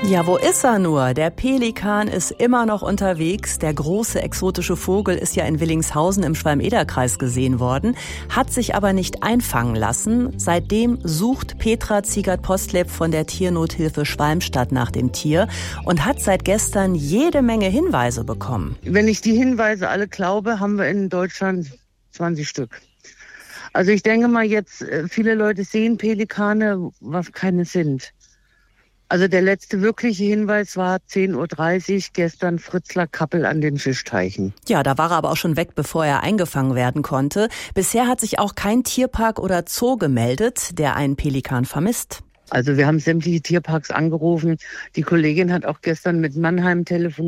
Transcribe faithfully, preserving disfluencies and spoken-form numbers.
Ja, wo ist er nur? Der Pelikan ist immer noch unterwegs. Der große exotische Vogel ist ja in Willingshausen im Schwalm-Eder-Kreis gesehen worden, hat sich aber nicht einfangen lassen. Seitdem sucht Petra Ziegert-Postleb von der Tiernothilfe Schwalmstadt nach dem Tier und hat seit gestern jede Menge Hinweise bekommen. Wenn ich die Hinweise alle glaube, haben wir in Deutschland zwanzig Stück. Also ich denke mal jetzt, viele Leute sehen Pelikane, was keine sind. Also der letzte wirkliche Hinweis war zehn Uhr dreißig gestern Fritzlar Kappel an den Fischteichen. Ja, da war er aber auch schon weg, bevor er eingefangen werden konnte. Bisher hat sich auch kein Tierpark oder Zoo gemeldet, der einen Pelikan vermisst. Also wir haben sämtliche Tierparks angerufen. Die Kollegin hat auch gestern mit Mannheim telefoniert.